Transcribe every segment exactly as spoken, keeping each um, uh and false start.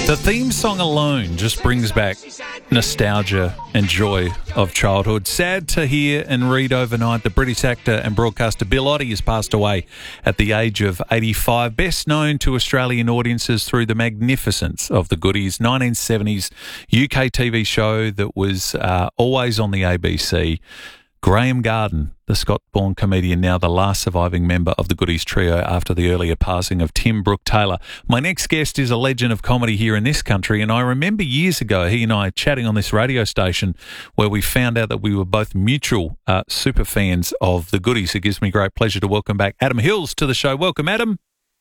The theme song alone just brings back nostalgia and joy of childhood. Sad to hear and read overnight the British actor and broadcaster Bill Oddie has passed away at the age of eighty-five, best known to Australian audiences through the magnificence of The Goodies, nineteen seventies U K T V show that was uh, always on the A B C. Graham Garden, the Scott-born comedian, now the last surviving member of the Goodies trio after the earlier passing of Tim Brooke-Taylor. My next guest is a legend of comedy here in this country, and I remember years ago he and I chatting on this radio station where we found out that we were both mutual uh, super fans of the Goodies. It gives me great pleasure to welcome back Adam Hills to the show. Welcome, Adam.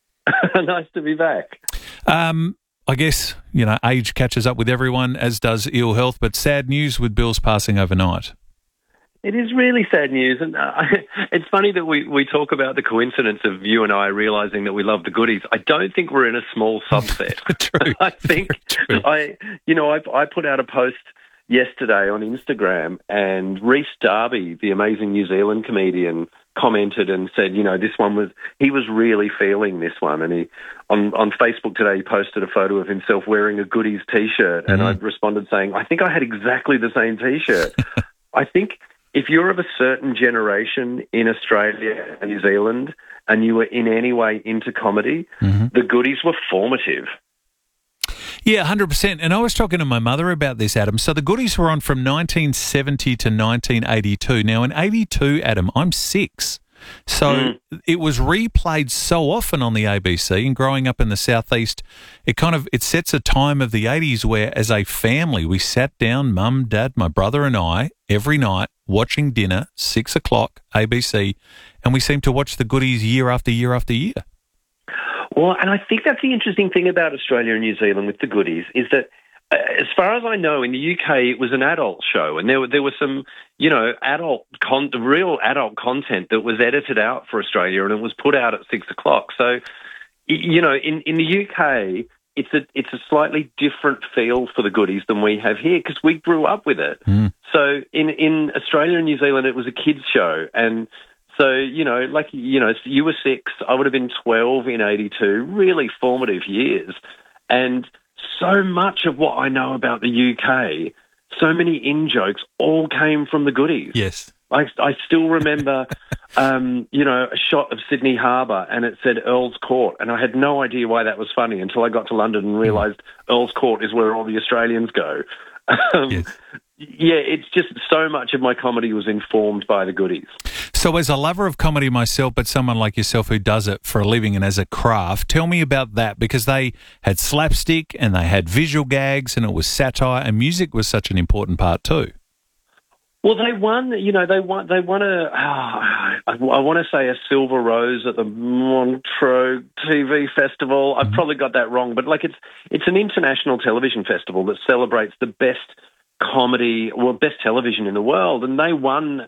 Nice to be back. Um, I guess, you know, age catches up with everyone, as does ill health, but sad news with Bill's passing overnight. It is really sad news, and uh, it's funny that we, we talk about the coincidence of you and I realising that we love the Goodies. I don't think we're in a small subset. True. I think I, you know, I, I put out a post yesterday on Instagram, and Rhys Darby, the amazing New Zealand comedian, commented and said, you know, this one was he was really feeling this one, and he on on Facebook today he posted a photo of himself wearing a Goodies T-shirt, and Mm-hmm. I responded saying, I think I had exactly the same T-shirt. I think. If you're of a certain generation in Australia and New Zealand and you were in any way into comedy, Mm-hmm. the Goodies were formative. Yeah, one hundred percent. And I was talking to my mother about this, Adam. So the Goodies were on from nineteen seventy to nineteen eighty-two. Now, in eighty-two, Adam, I'm six. So mm. it was replayed so often on the A B C, and growing up in the southeast, it kind of it sets a time of the eighties where, as a family, we sat down, mum, dad, my brother, and I, every night watching dinner, six o'clock A B C, and we seemed to watch the Goodies year after year after year. Well, and I think that's the interesting thing about Australia and New Zealand with the Goodies is that, uh, as far as I know, in the U K it was an adult show, and there were there was some, you know, adult con- real adult content that was edited out for Australia, and it was put out at six o'clock. So, you know, in, in the U K, it's a it's a slightly different feel for the Goodies than we have here because we grew up with it. Mm. So in in Australia and New Zealand, it was a kids show, and so you know, like you know, you were six, I would have been twelve in eighty-two. Really formative years, and so much of what I know about the U K, so many in-jokes, all came from the Goodies. Yes. I, I still remember, um, you know, a shot of Sydney Harbour and it said Earl's Court, and I had no idea why that was funny until I got to London and realised Earl's Court is where all the Australians go. Um, Yes. Yeah, it's just so much of my comedy was informed by the Goodies. So as a lover of comedy myself, but someone like yourself who does it for a living and as a craft, tell me about that, because they had slapstick and they had visual gags and it was satire, and music was such an important part too. Well, they won, you know, they won, they won a, oh, I, I want to say a Silver Rose at the Montreux T V Festival. I've mm-hmm. probably got that wrong, but like it's it's an international television festival that celebrates the best comedy, well, best television in the world, and they won, uh,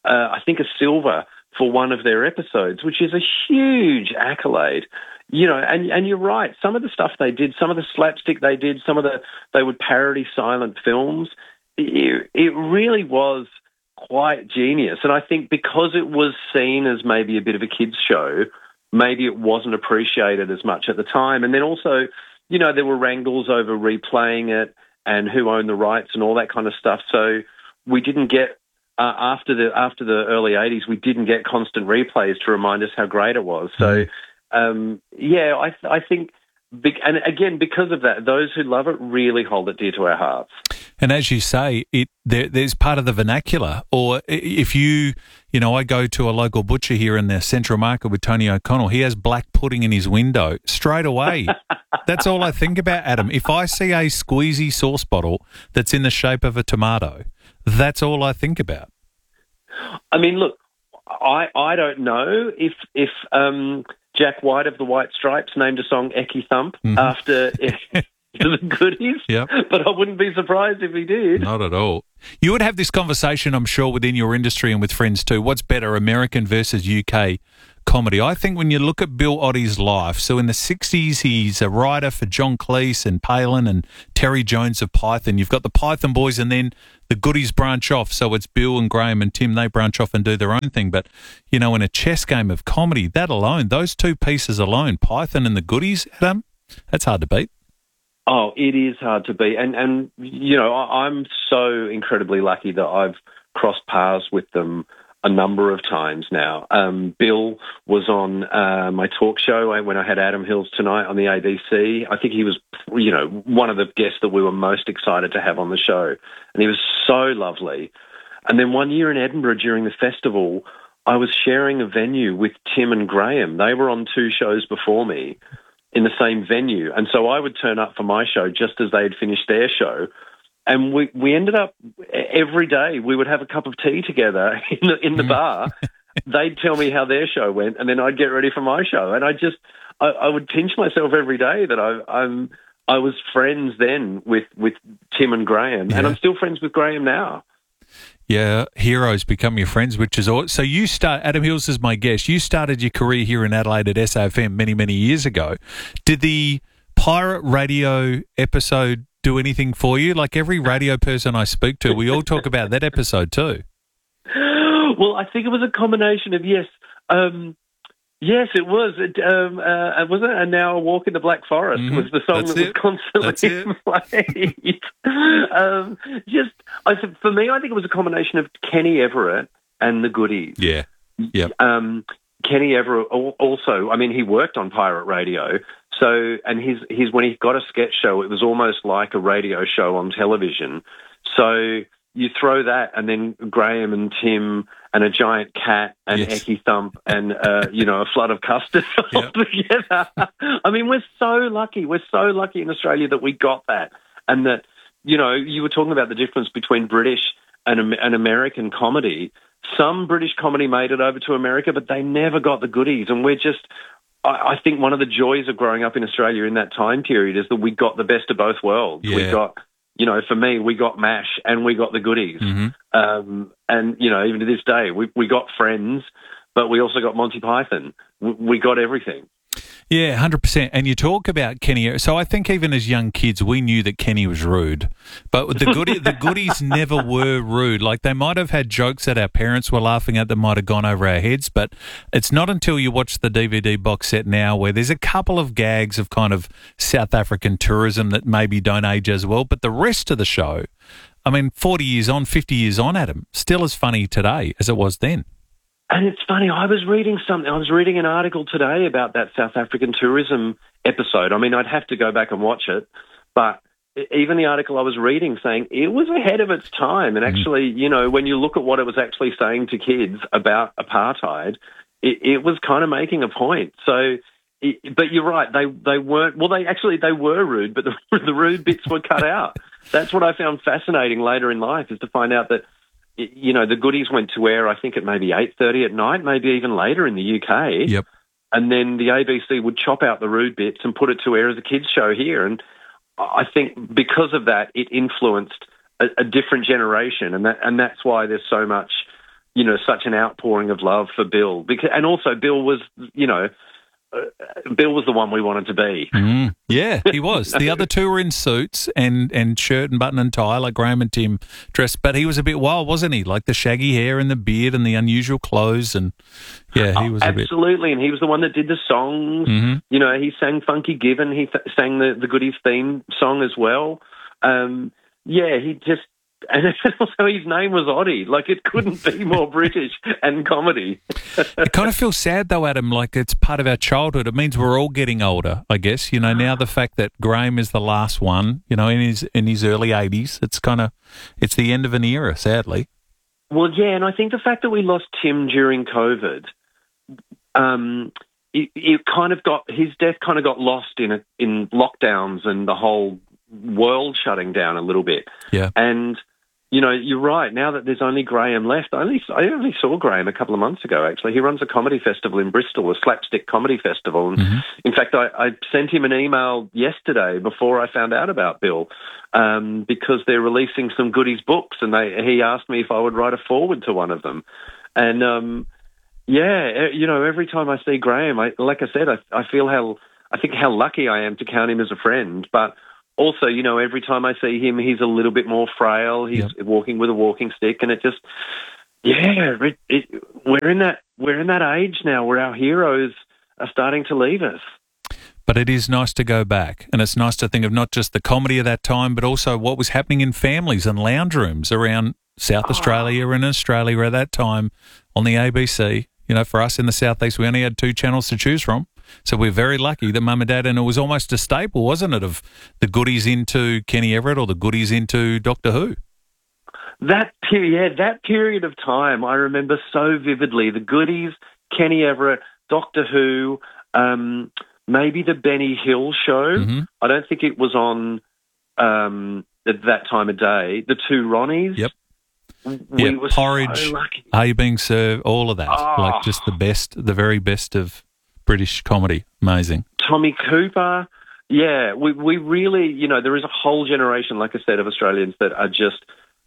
I think, a silver for one of their episodes, which is a huge accolade. You know, and and you're right. Some of the stuff they did, some of the slapstick they did, some of the they would parody silent films. It, it really was quite genius, and I think because it was seen as maybe a bit of a kids' show, maybe it wasn't appreciated as much at the time. And then also, you know, there were wrangles over replaying it and who owned the rights and all that kind of stuff. So we didn't get uh, after the after the early eighties, we didn't get constant replays to remind us how great it was. So um, yeah, I I think. And again, because of that, those who love it really hold it dear to our hearts. And as you say, it there, there's part of the vernacular. Or if you, you know, I go to a local butcher here in the Central Market with Tony O'Connell. He has black pudding in his window straight away. That's all I think about, Adam. If I see a squeezy sauce bottle that's in the shape of a tomato, that's all I think about. I mean, look, I I don't know if if um. Jack White of the White Stripes named a song Ecky Thump mm-hmm. after the Goodies, yep. but I wouldn't be surprised if he did. Not at all. You would have this conversation, I'm sure, within your industry and with friends too. What's better, American versus U K comedy? I think when you look at Bill Oddie's life, so in the sixties he's a writer for John Cleese and Palin and Terry Jones of Python. You've got the Python boys, and then the Goodies branch off, so it's Bill and Graham and Tim, they branch off and do their own thing. But, you know, in a chess game of comedy, that alone, those two pieces alone, Python and the Goodies, Adam, that's hard to beat. Oh, it is hard to beat. And, and you know, I, I'm so incredibly lucky that I've crossed paths with them a number of times now. Um, Bill was on uh, my talk show when I had Adam Hills Tonight on the A B C. I think he was, you know, one of the guests that we were most excited to have on the show. And he was so lovely. And then one year in Edinburgh during the festival, I was sharing a venue with Tim and Graham. They were on two shows before me in the same venue. And so I would turn up for my show just as they had finished their show. And we, we ended up every day, we would have a cup of tea together in the, in the bar. They'd tell me how their show went, and then I'd get ready for my show. And I just, I, I would pinch myself every day that I, I'm, I was friends then with, with Tim and Graham, yeah. and I'm still friends with Graham now. Yeah, heroes become your friends, which is all. So you start, Adam Hills is my guest. You started your career here in Adelaide at S A F M many, many years ago. Did the pirate radio episode do anything for you? Like every radio person I speak to, we all talk about that episode too. Well, I think it was a combination of, yes, um, yes, it was. It, um, uh, wasn't it? And Now a Walk in the Black Forest mm-hmm. was the song That's that it. was constantly played. um, just, I th- for me, I think it was a combination of Kenny Everett and the Goodies. Yeah, yeah. Um, Kenny Everett also, I mean, he worked on pirate radio. So, and his, his, when he got a sketch show, it was almost like a radio show on television. So you throw that and then Graham and Tim and a giant cat and yes. Ecky Thump and, uh, you know, a flood of custard all yep. together. I mean, we're so lucky. We're so lucky in Australia that we got that. And that, you know, you were talking about the difference between British and, and American comedy. Some British comedy made it over to America, but they never got the goodies. And we're just... I think one of the joys of growing up in Australia in that time period is that we got the best of both worlds. Yeah. We got, you know, for me, we got MASH and we got the goodies. Mm-hmm. Um, and, you know, even to this day, we we got Friends, but we also got Monty Python. We, we got everything. Yeah, one hundred percent. And you talk about Kenny. So I think even as young kids, we knew that Kenny was rude. But the goodie, the goodies never were rude. Like they might have had jokes that our parents were laughing at that might have gone over our heads. But it's not until you watch the D V D box set now where there's a couple of gags of kind of South African tourism that maybe don't age as well. But the rest of the show, I mean, forty years on, fifty years on, Adam, still as funny today as it was then. And it's funny, I was reading something, I was reading an article today about that South African tourism episode. I mean, I'd have to go back and watch it, but even the article I was reading saying it was ahead of its time. And actually, you know, when you look at what it was actually saying to kids about apartheid, it, it was kind of making a point. So, it, but you're right, they they weren't, well, they actually, they were rude, but the, the rude bits were cut out. That's what I found fascinating later in life, is to find out that, you know, the goodies went to air, I think, at maybe eight thirty at night, maybe even later in the U K. Yep. And then the A B C would chop out the rude bits and put it to air as a kids' show here. And I think because of that, it influenced a, a different generation. And that, and that's why there's so much, you know, such an outpouring of love for Bill. Because, and also Bill was, you know, Uh, Bill was the one we wanted to be. Mm, yeah, he was. The other two were in suits and, and shirt and button and tie, like Graham and Tim dressed. But he was a bit wild, wasn't he? Like the shaggy hair and the beard and the unusual clothes. And yeah, he was oh, a bit. Absolutely. And he was the one that did the songs. Mm-hmm. You know, he sang Funky Given. He th- sang the, the Goodies theme song as well. Um, yeah, he just. And also his name was Oddie. Like, it couldn't be more British and comedy. It kind of feels sad, though, Adam, like it's part of our childhood. It means we're all getting older, I guess. You know, now the fact that Graham is the last one, you know, in his in his early eighties, it's kind of, it's the end of an era, sadly. Well, yeah, and I think the fact that we lost Tim during COVID, um, it, it kind of got, his death kind of got lost in a, in lockdowns and the whole world shutting down a little bit. Yeah. And you know, you're right. Now that there's only Graham left, I only, I only saw Graham a couple of months ago, actually. He runs a comedy festival in Bristol, a slapstick comedy festival. And mm-hmm. in fact, I, I sent him an email yesterday before I found out about Bill, um, because they're releasing some goodies books, and they, he asked me if I would write a foreword to one of them. And, um, yeah, you know, every time I see Graham, I, like I said, I, I feel how, I think how lucky I am to count him as a friend, but also, you know, every time I see him, he's a little bit more frail. He's yep. walking with a walking stick, and it just, yeah, it, it, we're in that we're in that age now where our heroes are starting to leave us. But it is nice to go back, and it's nice to think of not just the comedy of that time, but also what was happening in families and lounge rooms around South oh. Australia and Australia at that time on the A B C. You know, for us in the southeast, we only had two channels to choose from. So we're very lucky that Mum and Dad, and it was almost a staple, wasn't it, of the goodies into Kenny Everett or the goodies into Doctor Who? That period, yeah, that period of time, I remember so vividly. The goodies, Kenny Everett, Doctor Who, um, maybe the Benny Hill show. Mm-hmm. I don't think it was on um, at that time of day. The two Ronnies. Yep. We yep. were Porridge, so lucky. Are You Being Served, all of that. Oh. Like just the best, the very best of British comedy. Amazing. Tommy Cooper. Yeah, we we really, you know, there is a whole generation, like I said, of Australians that are just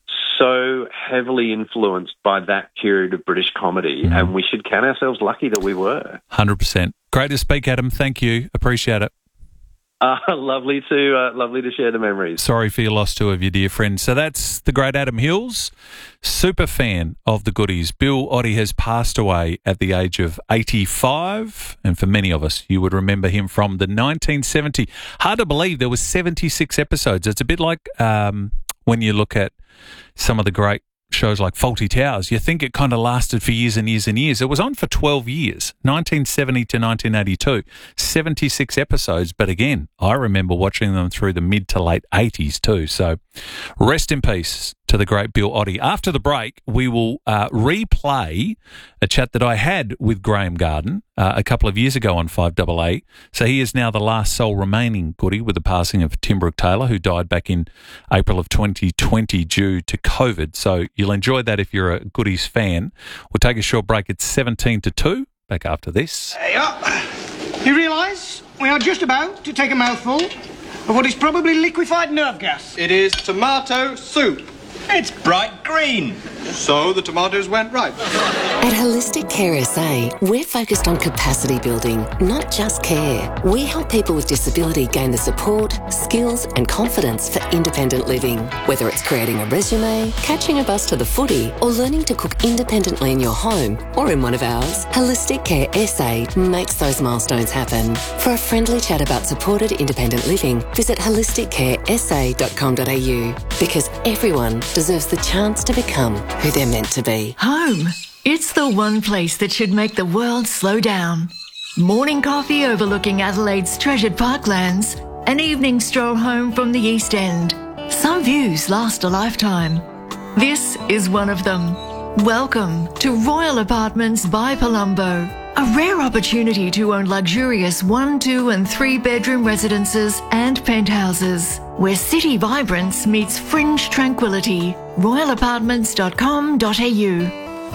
so heavily influenced by that period of British comedy, mm. and we should count ourselves lucky that we were. one hundred percent. Great to speak, Adam. Thank you. Appreciate it. Uh, lovely to uh, lovely to share the memories. Sorry for your loss too of your dear friend. So that's the great Adam Hills, super fan of the goodies. Bill Oddie has passed away at the age of eighty-five, and for many of us, you would remember him from the nineteen seventy. Hard to believe there was seventy-six episodes. It's a bit like um, when you look at some of the great shows like Fawlty Towers. You think it kind of lasted for years and years and years. It was on for twelve years, nineteen seventy to nineteen eighty-two, seventy-six episodes. But again, I remember watching them through the mid to late eighties too. So rest in peace to the great Bill Oddie. After the break, we will uh, replay a chat that I had with Graham Garden uh, a couple of years ago on five A A. So he is now the last sole remaining goodie with the passing of Tim Brooke Taylor, who died back in April of twenty twenty due to COVID. So you'll enjoy that if you're a goodies fan. We'll take a short break. It's seventeen to two. Back after this. Hey up. You realise we are just about to take a mouthful of what is probably liquefied nerve gas. It is tomato soup. It's bright green. So the tomatoes went right. At Holistic Care S A, we're focused on capacity building, not just care. We help people with disability gain the support, skills and confidence for independent living. Whether it's creating a resume, catching a bus to the footy, or learning to cook independently in your home or in one of ours, Holistic Care S A makes those milestones happen. For a friendly chat about supported independent living, visit holistic care s a dot com dot a u, because everyone deserves the chance to become who they're meant to be. Home. It's the one place that should make the world slow down. Morning coffee overlooking Adelaide's treasured parklands. An evening stroll home from the East End. Some views last a lifetime. This is one of them. Welcome to Royal Apartments by Palumbo. A rare opportunity to own luxurious one, two and three bedroom residences and penthouses, where city vibrance meets fringe tranquility. royal apartments dot com dot a u.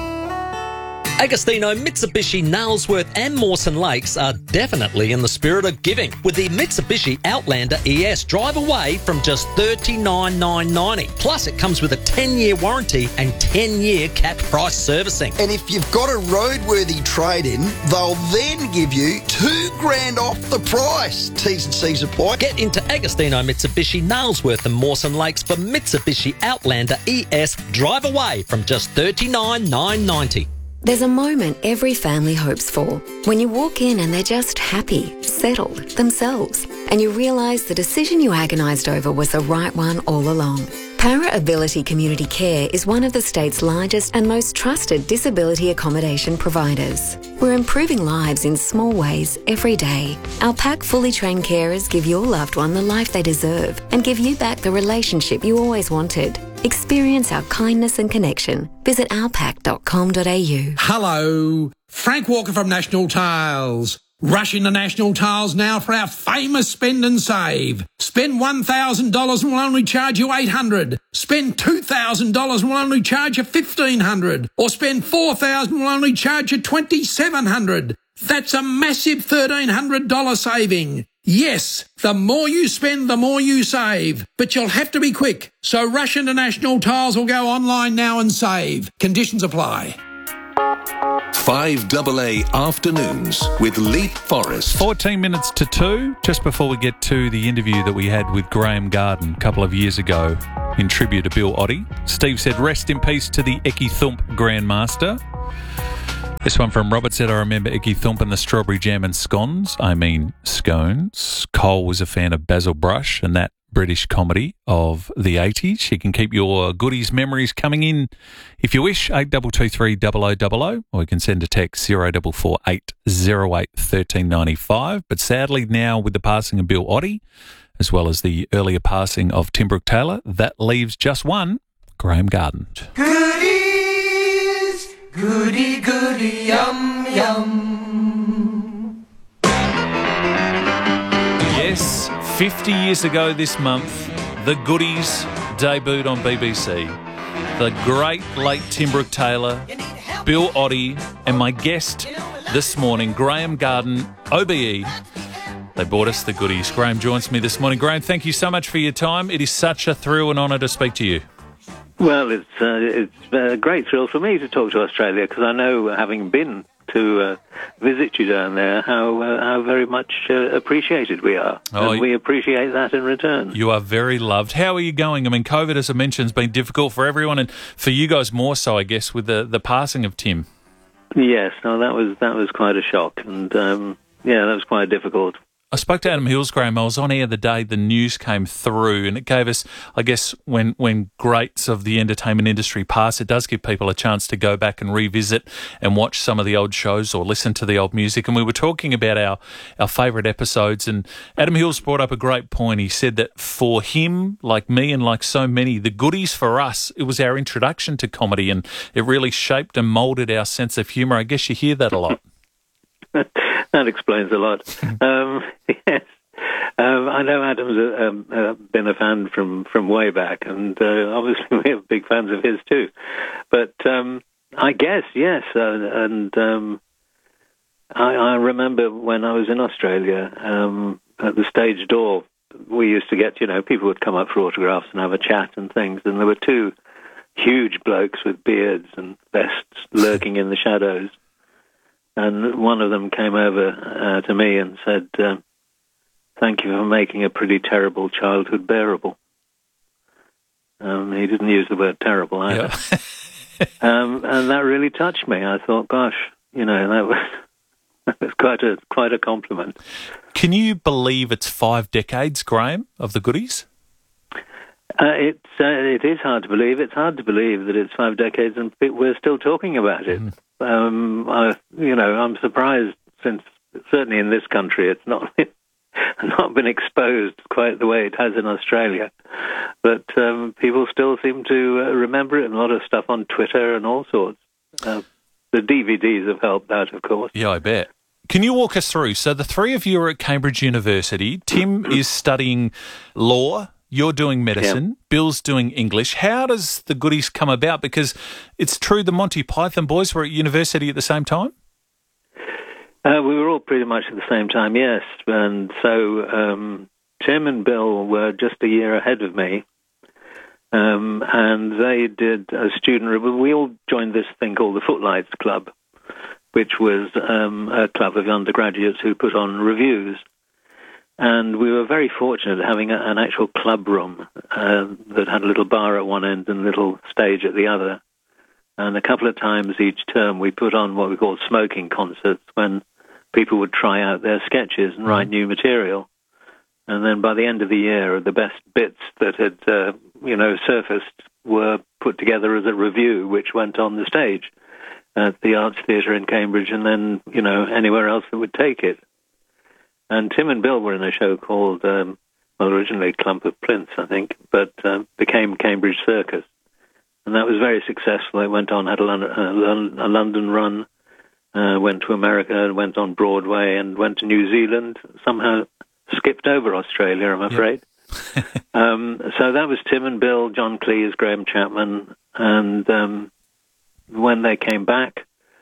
Agostino, Mitsubishi, Nailsworth and Mawson Lakes are definitely in the spirit of giving, with the Mitsubishi Outlander E S. Drive away from just thirty-nine thousand nine hundred ninety dollars. Plus, it comes with a ten-year warranty and ten-year capped price servicing. And if you've got a roadworthy trade-in, they'll then give you two grand off the price. T's and C's apply. Get into Agostino, Mitsubishi, Nailsworth and Mawson Lakes for Mitsubishi Outlander E S. Drive away from just thirty-nine thousand nine hundred ninety dollars. There's a moment every family hopes for, when you walk in and they're just happy, settled, themselves, and you realise the decision you agonised over was the right one all along. Para Ability Community Care is one of the state's largest and most trusted disability accommodation providers. We're improving lives in small ways every day. Our P A C fully trained carers give your loved one the life they deserve and give you back the relationship you always wanted. Experience our kindness and connection. Visit alpac dot com dot a u. Hello, Frank Walker from National Tiles. Rush into National Tiles now for our famous spend and save. Spend one thousand dollars and we'll only charge you eight hundred dollars. Spend two thousand dollars and we'll only charge you fifteen hundred dollars. Or spend four thousand dollars and we'll only charge you twenty-seven hundred dollars. That's a massive thirteen hundred dollars saving. Yes, the more you spend, the more you save. But you'll have to be quick. So rush into National Tiles or go online now and save. Conditions apply. five A A Afternoons with Leap Forest. fourteen minutes to two, just before we get to the interview that we had with Graham Garden a couple of years ago in tribute to Bill Oddie. Steve said, rest in peace to the Eki Thump Grandmaster. This one from Robert said, I remember Icky Thump and the strawberry jam and scones. I mean scones. Cole was a fan of Basil Brush and that British comedy of the eighties. You can keep your goodies memories coming in if you wish, eight two two three double oh double oh, or you can send a text zero four four eight zero eight one three nine five. But sadly now with the passing of Bill Oddie, as well as the earlier passing of Tim Brooke Taylor, that leaves just one, Graham Garden. Goodies, goody, goody, yum, yum. Yes, fifty years ago this month, The Goodies debuted on B B C. The great late Tim Brooke Taylor, Bill Oddie, and my guest this morning, Graham Garden, O B E. They brought us The Goodies. Graham joins me this morning. Graham, thank you so much for your time. It is such a thrill and honour to speak to you. Well, it's uh, it's a great thrill for me to talk to Australia because I know, having been to uh, visit you down there, how uh, how very much uh, appreciated we are. Oh, and we appreciate that in return. You are very loved. How are you going? I mean, COVID, as I mentioned, has been difficult for everyone, and for you guys more so, I guess, with the, the passing of Tim. Yes, no, that was that was quite a shock, and um, yeah, that was quite difficult. I spoke to Adam Hills, Graham. I was on air the day the news came through, and it gave us, I guess, when when greats of the entertainment industry pass, it does give people a chance to go back and revisit and watch some of the old shows or listen to the old music. And we were talking about our, our favourite episodes, and Adam Hills brought up a great point. He said that for him, like me and like so many, The Goodies for us, it was our introduction to comedy, and it really shaped and moulded our sense of humour. I guess you hear that a lot. That explains a lot. um, yes, um, I know Adam's uh, um, uh, been a fan from, from way back, and uh, obviously we're big fans of his too. But um, I guess, yes, uh, and um, I, I remember when I was in Australia, um, at the stage door, we used to get, you know, people would come up for autographs and have a chat and things, and there were two huge blokes with beards and vests lurking in the shadows. And one of them came over uh, to me and said, uh, thank you for making a pretty terrible childhood bearable. Um, he didn't use the word terrible either. Yeah. um, and that really touched me. I thought, gosh, you know, that was, that was quite a quite a compliment. Can you believe it's five decades, Graham, of The Goodies? Uh, it's, uh, it is hard to believe. It's hard to believe that it's five decades and we're still talking about it. Mm. Um, I, you know, I'm surprised since certainly in this country it's not been, not been exposed quite the way it has in Australia. But um, people still seem to uh, remember it, and a lot of stuff on Twitter and all sorts. Uh, the D V Ds have helped that, of course. Yeah, I bet. Can you walk us through? So the three of you are at Cambridge University. Tim is studying law. You're doing medicine. Yep. Bill's doing English. How does The Goodies come about? Because it's true the Monty Python boys were at university at the same time? Uh, we were all pretty much at the same time, yes. And so um, Tim and Bill were just a year ahead of me. Um, and they did a student... We all joined this thing called the Footlights Club, which was um, a club of undergraduates who put on reviews. And we were very fortunate having a, an actual club room uh, that had a little bar at one end and a little stage at the other. And a couple of times each term we put on what we called smoking concerts, when people would try out their sketches and write new material. And then by the end of the year, the best bits that had, uh, you know, surfaced were put together as a review, which went on the stage at the Arts Theatre in Cambridge and then, you know, anywhere else that would take it. And Tim and Bill were in a show called, um, well, originally Clump of Plinths, I think, but um, became Cambridge Circus. And that was very successful. It went on, had a, London, a, a London run, uh, went to America, went on Broadway, and went to New Zealand, somehow skipped over Australia, I'm afraid. Yep. um, so that was Tim and Bill, John Cleese, Graham Chapman, and um, when they came back,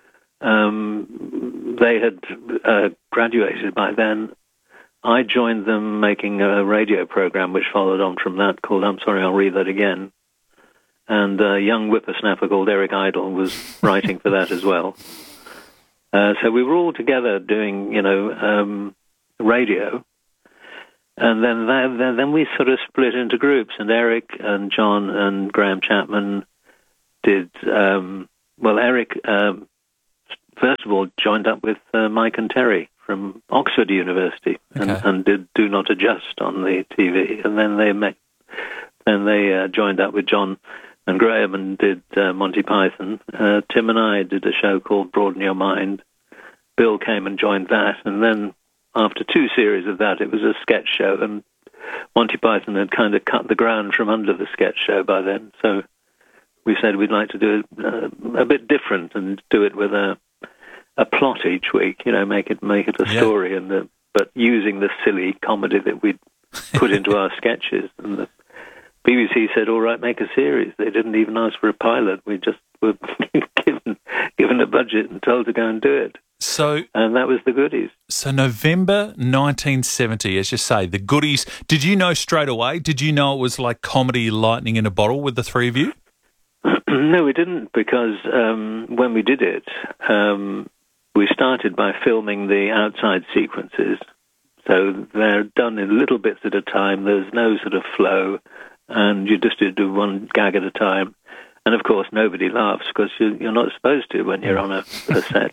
Um, they had uh, graduated by then. I joined them making a radio program which followed on from that called I'm Sorry, I'll Read That Again. And a young whippersnapper called Eric Idle was writing for that as well. Uh, so we were all together doing, you know, um, radio. And then that, then we sort of split into groups. And Eric and John and Graham Chapman did, um, well, Eric... Um, first of all joined up with uh, Mike and Terry from Oxford University and, Okay. and did Do Not Adjust on the T V. And then they met, then they uh, joined up with John and Graham and did uh, Monty Python. Uh, Tim and I did a show called Broaden Your Mind. Bill came and joined that. And then after two series of that, it was a sketch show. And Monty Python had kind of cut the ground from under the sketch show by then. So we said we'd like to do it uh, a bit different and do it with a a plot each week, you know, make it make it a Yeah. story, and the, but using the silly comedy that we'd put into our sketches. And the B B C said, all right, make a series. They didn't even ask for a pilot. We just were given, given a budget and told to go and do it. So, and that was The Goodies. So November nineteen seventy, as you say, The Goodies. Did you know straight away? Did you know it was like comedy lightning in a bottle with the three of you? No, we didn't, because um, when we did it, um, we started by filming the outside sequences. So they're done in little bits at a time. There's no sort of flow, and you just do one gag at a time. And, of course, nobody laughs because you, you're not supposed to when you're on a, a set.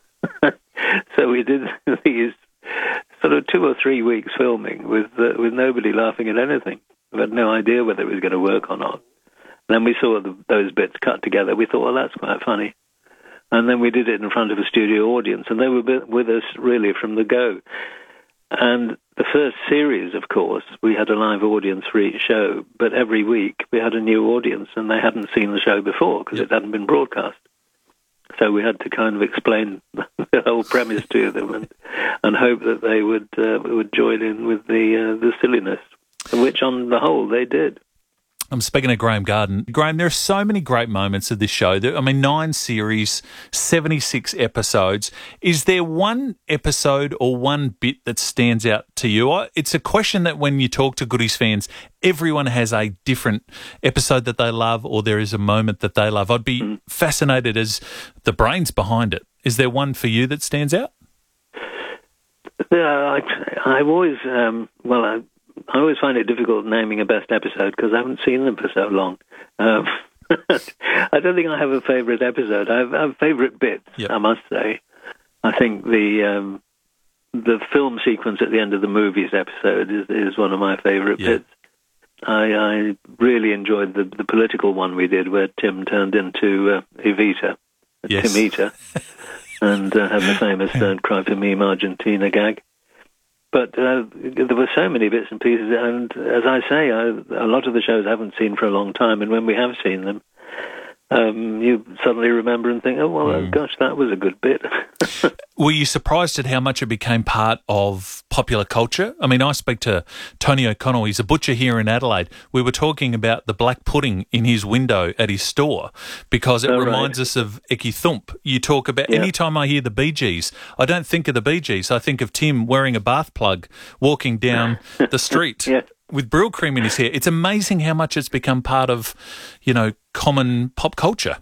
So we did these sort of two or three weeks filming with uh, with nobody laughing at anything. We had no idea whether it was going to work or not. And then we saw the, those bits cut together. We thought, well, that's quite funny. And then we did it in front of a studio audience, and they were with us really from the go. And the first series, of course, we had a live audience for each show, but every week we had a new audience, and they hadn't seen the show before because it hadn't been broadcast. So we had to kind of explain the whole premise to them and, and hope that they would uh, would join in with the uh, the silliness, which on the whole they did. I'm speaking of Graham Garden. Graham, there are so many great moments of this show. There, I mean, nine series, seventy-six episodes. Is there one episode or one bit that stands out to you? I, it's a question that when you talk to Goodies fans, everyone has a different episode that they love, or there is a moment that they love. I'd be mm. fascinated as the brains behind it. Is there one for you that stands out? Yeah, I, I've always, um, well, I, I always find it difficult naming a best episode because I haven't seen them for so long. Um, I don't think I have a favourite episode. I have, I have favourite bits, yep. I must say. I think the um, the film sequence at the end of the movies episode is, is one of my favourite yep. bits. I, I really enjoyed the, the political one we did where Tim turned into uh, Evita, yes. Tim Eater, and uh, had the famous Don't Cry For Me Argentina gag. But uh, there were so many bits and pieces, and as I say, I, a lot of the shows I haven't seen for a long time, and when we have seen them, um, you suddenly remember and think, oh, well, mm. gosh, that was a good bit. Were you surprised at how much it became part of popular culture? I mean, I speak to Tony O'Connell. He's a butcher here in Adelaide. We were talking about the black pudding in his window at his store because it oh, reminds right. us of Eki Thump. You talk about, yeah. any time I hear the Bee Gees, I don't think of the Bee Gees. I think of Tim wearing a bath plug walking down the street. Yeah. With Brill cream in his hair. It's amazing how much it's become part of, you know, common pop culture.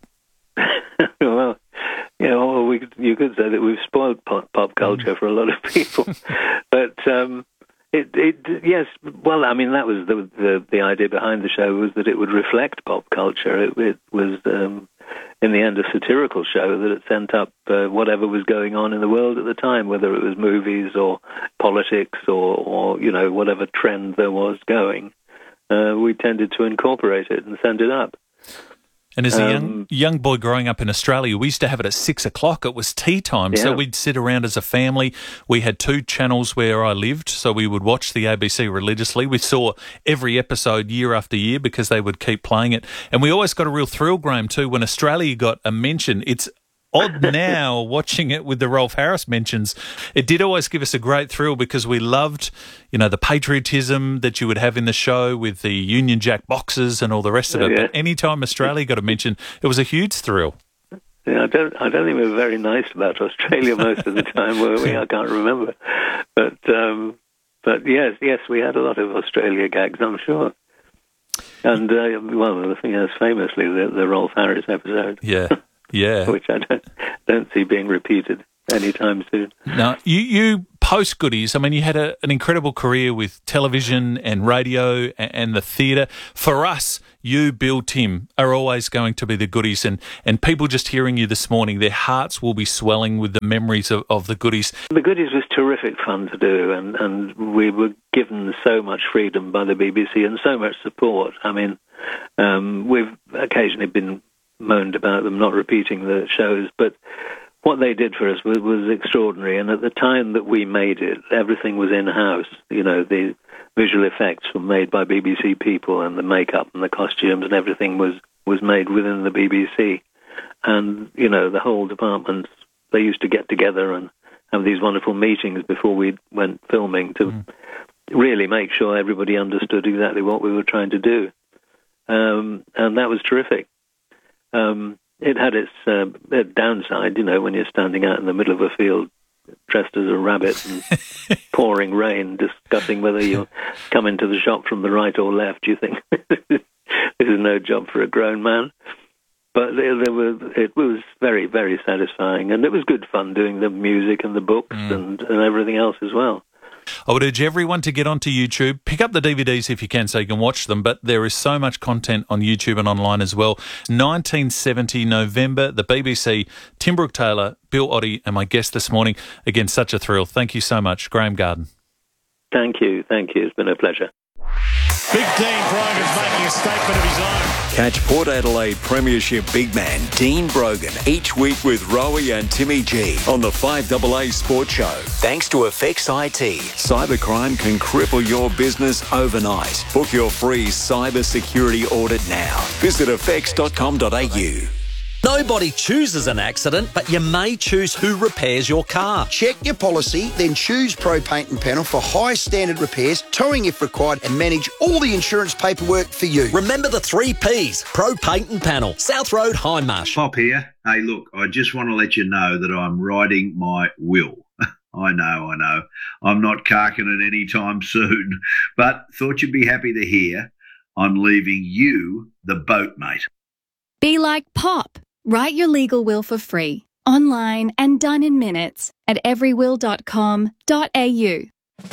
Well, yeah, well, we, you could say that we've spoiled pop, pop culture for a lot of people. But, um, it, it, yes, well, I mean, that was the, the the idea behind the show, was that it would reflect pop culture. It, it was, um, in the end, a satirical show that it sent up uh, whatever was going on in the world at the time, whether it was movies or politics or, or you know, whatever trend there was going. Uh, we tended to incorporate it and send it up. And as a um, young young boy growing up in Australia, we used to have it at six o'clock. It was tea time. Yeah. So we'd sit around as a family. We had two channels where I lived, so we would watch the A B C religiously. We saw every episode year after year because they would keep playing it. And we always got a real thrill, Graham, too, when Australia got a mention. It's odd now watching it with the Rolf Harris mentions. It did always give us a great thrill because we loved, you know, the patriotism that you would have in the show with the Union Jack boxes and all the rest of it. Yeah. But any time Australia got a mention, it was a huge thrill. Yeah, I don't, I don't think we were very nice about Australia most of the time, were we? I can't remember. But, um, but yes, yes, we had a lot of Australia gags, I'm sure. And, uh, well, the thing is, famously, the, the Rolf Harris episode. Yeah. Yeah, which I don't don't see being repeated anytime soon. Now, you you post-Goodies, I mean, you had a, an incredible career with television and radio and, and the theatre. For us, you, Bill, Tim, are always going to be the Goodies, and, and people just hearing you this morning, their hearts will be swelling with the memories of, of the Goodies. The Goodies was terrific fun to do, and, and we were given so much freedom by the B B C and so much support. I mean, um, we've occasionally been moaned about them not repeating the shows, but what they did for us was, was extraordinary. And at the time that we made it, everything was in-house. You know, the visual effects were made by B B C people, and the makeup and the costumes and everything was, was made within the B B C. And, you know, the whole department, they used to get together and have these wonderful meetings before we went filming to mm. really make sure everybody understood exactly what we were trying to do. Um, and that was terrific. Um, it had its uh, downside, you know, when you're standing out in the middle of a field dressed as a rabbit and pouring rain, discussing whether you come into the shop from the right or left. You think this is no job for a grown man. But there were, it was very, very satisfying, and it was good fun doing the music and the books mm. and, and everything else as well. I would urge everyone to get onto YouTube. Pick up the D V Ds if you can so you can watch them, but there is so much content on YouTube and online as well. nineteen seventy November, the B B C, Tim Brooke-Taylor, Bill Oddie, and my guest this morning. Again, such a thrill. Thank you so much, Graham Garden. Thank you. Thank you. It's been a pleasure. Big Dean Brogan's making a statement of his own. Catch Port Adelaide Premiership big man Dean Brogan each week with Rowie and Timmy G on the five A A Sports Show. Thanks to Effects I T. Cybercrime can cripple your business overnight. Book your free cyber security audit now. Visit effects dot com dot a u. Nobody chooses an accident, but you may choose who repairs your car. Check your policy, then choose Pro Paint and Panel for high standard repairs, towing if required, and manage all the insurance paperwork for you. Remember the three Ps, Pro Paint and Panel, South Road, Hindmarsh. Pop here. Hey, look, I just want to let you know that I'm writing my will. I know, I know. I'm not carking it anytime soon, but thought you'd be happy to hear I'm leaving you the boat, mate. Be like Pop. Write your legal will for free, online and done in minutes at every will dot com dot a u.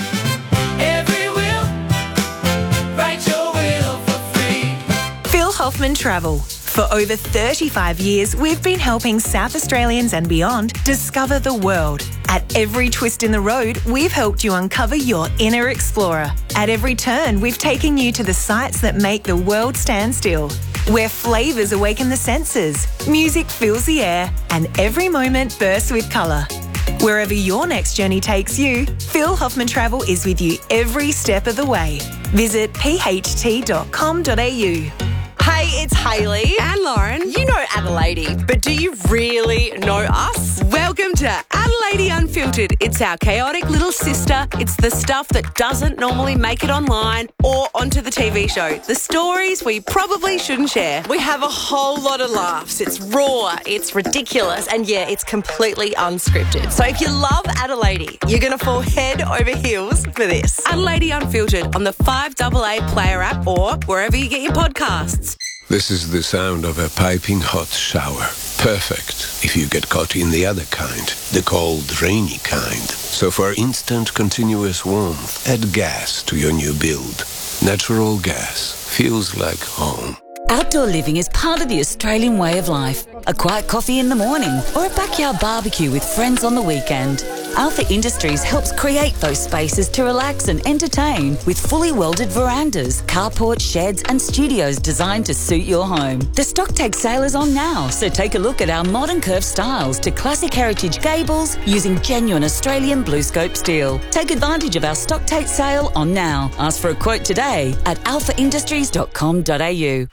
Every will, write your will for free. Phil Hoffman Travel. For over thirty-five years, we've been helping South Australians and beyond discover the world. At every twist in the road, we've helped you uncover your inner explorer. At every turn, we've taken you to the sights that make the world stand still. Where flavours awaken the senses, music fills the air, and every moment bursts with colour. Wherever your next journey takes you, Phil Hoffman Travel is with you every step of the way. Visit p h t dot com dot a u. Hey, it's Hayley and Lauren. You know Adelaide, but do you really know us? Welcome to Adelaide Unfiltered. It's our chaotic little sister. It's the stuff that doesn't normally make it online or onto the T V show. The stories we probably shouldn't share. We have a whole lot of laughs. It's raw, it's ridiculous, and yeah, it's completely unscripted. So if you love Adelaide, you're going to fall head over heels for this. Adelaide Unfiltered on the five A A Player app or wherever you get your podcasts. This is the sound of a piping hot shower. Perfect if you get caught in the other kind, the cold, rainy kind. So for instant, continuous warmth, add gas to your new build. Natural gas feels like home. Outdoor living is part of the Australian way of life. A quiet coffee in the morning or a backyard barbecue with friends on the weekend. Alpha Industries helps create those spaces to relax and entertain with fully welded verandas, carports, sheds and studios designed to suit your home. The Stocktake sale is on now, so take a look at our modern curved styles to classic heritage gables using genuine Australian BlueScope steel. Take advantage of our Stocktake sale on now. Ask for a quote today at alpha industries dot com dot a u.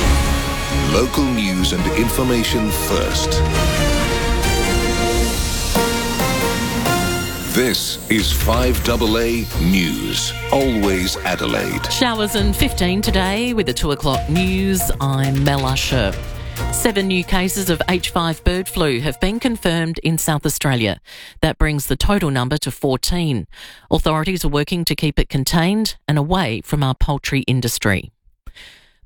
Local news and information first. This is five A A News. Always Adelaide. Showers and fifteen today with the two o'clock news. I'm Mel Usher. Seven new cases of H five bird flu have been confirmed in South Australia. That brings the total number to fourteen. Authorities are working to keep it contained and away from our poultry industry.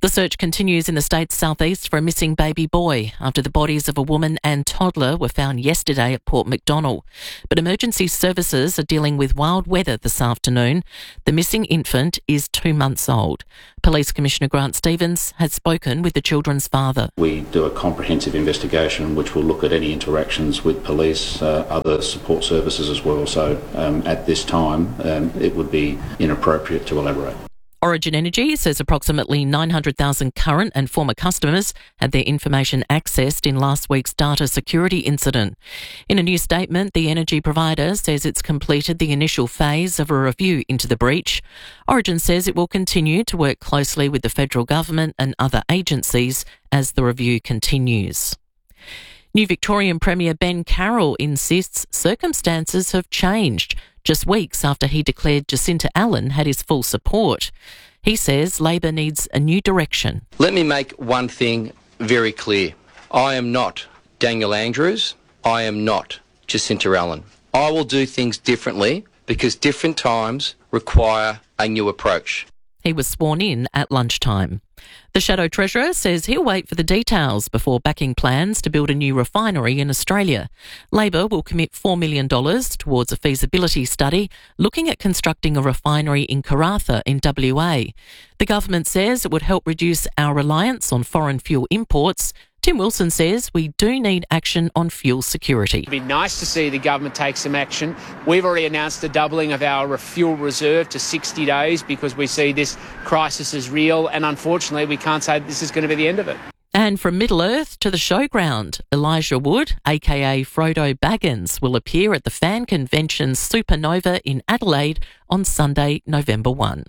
The search continues in the state's southeast for a missing baby boy after the bodies of a woman and toddler were found yesterday at Port Macdonnell. But emergency services are dealing with wild weather this afternoon. The missing infant is two months old. Police Commissioner Grant Stevens has spoken with the children's father. We do a comprehensive investigation which will look at any interactions with police, uh, other support services as well. So um, at this time, um, it would be inappropriate to elaborate. Origin Energy says approximately nine hundred thousand current and former customers had their information accessed in last week's data security incident. In a new statement, the energy provider says it's completed the initial phase of a review into the breach. Origin says it will continue to work closely with the federal government and other agencies as the review continues. New Victorian Premier Ben Carroll insists circumstances have changed just weeks after he declared Jacinta Allen had his full support. He says Labor needs a new direction. Let me make one thing very clear. I am not Daniel Andrews. I am not Jacinta Allen. I will do things differently because different times require a new approach. He was sworn in at lunchtime. The Shadow Treasurer says he'll wait for the details before backing plans to build a new refinery in Australia. Labor will commit four million dollars towards a feasibility study looking at constructing a refinery in Karratha in W A. The government says it would help reduce our reliance on foreign fuel imports. Tim Wilson says we do need action on fuel security. It'd be nice to see the government take some action. We've already announced the doubling of our fuel reserve to sixty days because we see this crisis as real, and unfortunately we can't say this is going to be the end of it. And from Middle-earth to the showground, Elijah Wood, aka Frodo Baggins, will appear at the fan convention Supernova in Adelaide on Sunday, November first.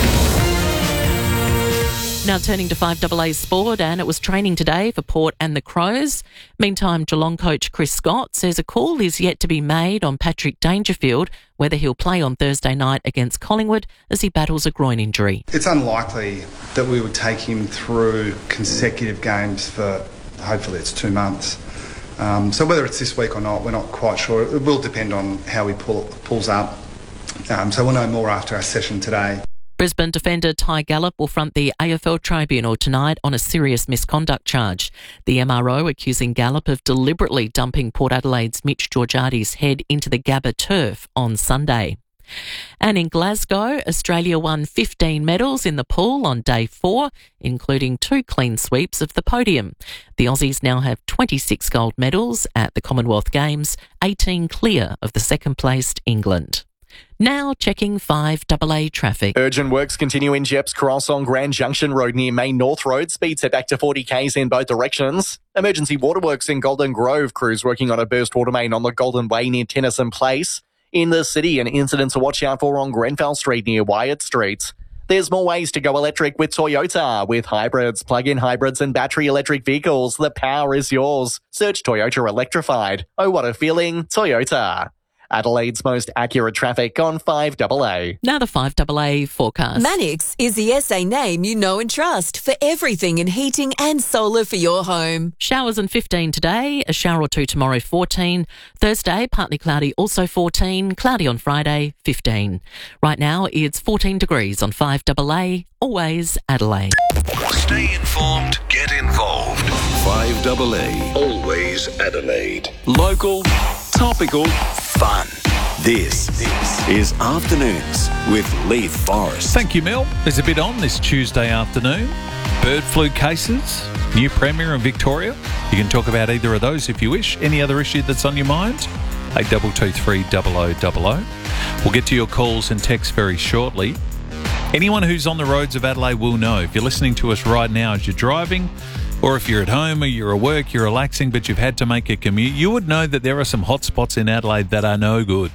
Now turning to five A A Sport, and it was training today for Port and the Crows. Meantime, Geelong coach Chris Scott says a call is yet to be made on Patrick Dangerfield, whether he'll play on Thursday night against Collingwood as he battles a groin injury. It's unlikely that we would take him through consecutive games for, hopefully it's two months. Um, so whether it's this week or not, we're not quite sure. It will depend on how he pull, pulls up. Um, so we'll know more after our session today. Brisbane defender Ty Gallop will front the A F L tribunal tonight on a serious misconduct charge. The M R O accusing Gallop of deliberately dumping Port Adelaide's Mitch Georgiades' head into the Gabba turf on Sunday. And in Glasgow, Australia won fifteen medals in the pool on day four, including two clean sweeps of the podium. The Aussies now have twenty-six gold medals at the Commonwealth Games, eighteen clear of the second-placed England. Now checking five A A traffic. Urgent works continue in Jeps Cross on Grand Junction Road near Main North Road. Speed set back to forty k's in both directions. Emergency waterworks in Golden Grove. Crews working on a burst water main on the Golden Way near Tennyson Place. In the city, an incident to watch out for on Grenfell Street near Wyatt Street. There's more ways to go electric with Toyota. With hybrids, plug-in hybrids and battery electric vehicles, the power is yours. Search Toyota Electrified. Oh, what a feeling. Toyota. Adelaide's most accurate traffic on five A A. Now the five A A forecast. Mannix is the S A name you know and trust for everything in heating and solar for your home. Showers and fifteen today, a shower or two tomorrow, fourteen. Thursday, partly cloudy, also fourteen. Cloudy on Friday, fifteen. Right now, it's fourteen degrees on five A A. Always Adelaide. Stay informed, get involved. five A A. Always Adelaide. Local, topical, fun. This, this is Afternoons with Leith Forrest. Thank you, Mel. There's a bit on this Tuesday afternoon. Bird flu cases, new Premier in Victoria. You can talk about either of those if you wish. Any other issue that's on your mind? eight two two three double oh double oh. We'll get to your calls and texts very shortly. Anyone who's on the roads of Adelaide will know. If you're listening to us right now as you're driving, or if you're at home or you're at work, you're relaxing, but you've had to make a commute, you would know that there are some hot spots in Adelaide that are no good.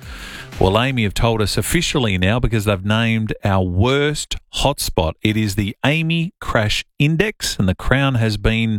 Well, Amy have told us officially now because they've named our worst hotspot. It is the Amy Crash Index, and the Crown has been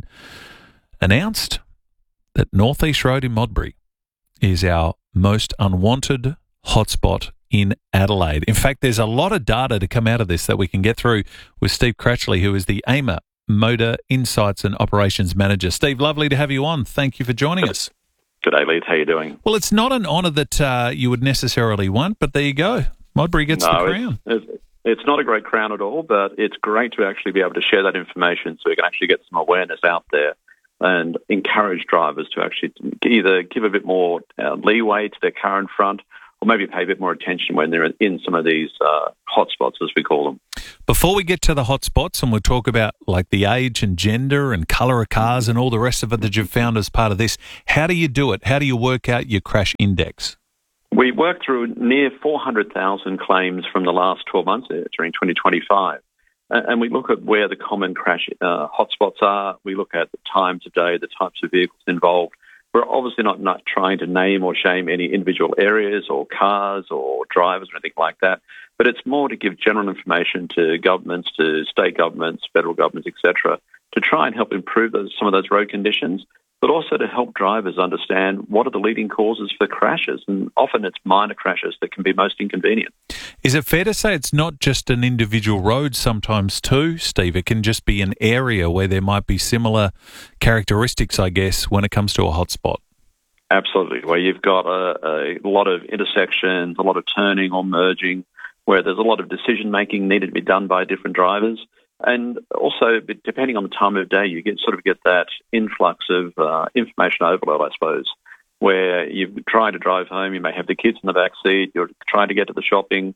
announced that North East Road in Modbury is our most unwanted hotspot in Adelaide. In fact, there's a lot of data to come out of this that we can get through with Steve Cratchley, who is the A M A Motor Insights and Operations Manager. Steve, lovely to have you on. Thank you for joining us. G'day, Leith. How you doing? Well, it's not an honour that uh, you would necessarily want, but there you go. Modbury gets no, the crown. It's, It's not a great crown at all, but it's great to actually be able to share that information so we can actually get some awareness out there and encourage drivers to actually either give a bit more uh, leeway to their car in front or maybe pay a bit more attention when they're in some of these uh, hotspots, as we call them. Before we get to the hotspots, and we'll talk about like the age and gender and colour of cars and all the rest of it that you've found as part of this, how do you do it? How do you work out your crash index? We worked through near four hundred thousand claims from the last twelve months uh, during twenty twenty-five. Uh, and we look at where the common crash uh, hotspots are. We look at the times of day, the types of vehicles involved. We're obviously not, not trying to name or shame any individual areas or cars or drivers or anything like that. But it's more to give general information to governments, to state governments, federal governments, et cetera, to try and help improve those, some of those road conditions, but also to help drivers understand what are the leading causes for crashes. And often it's minor crashes that can be most inconvenient. Is it fair to say it's not just an individual road sometimes too, Steve? It can just be an area where there might be similar characteristics, I guess, when it comes to a hotspot. Absolutely, where you've got a, a lot of intersections, a lot of turning or merging, where there's a lot of decision-making needed to be done by different drivers. And also, depending on the time of day, you get sort of get that influx of uh, information overload, I suppose, where you're trying to drive home, you may have the kids in the back seat, you're trying to get to the shopping.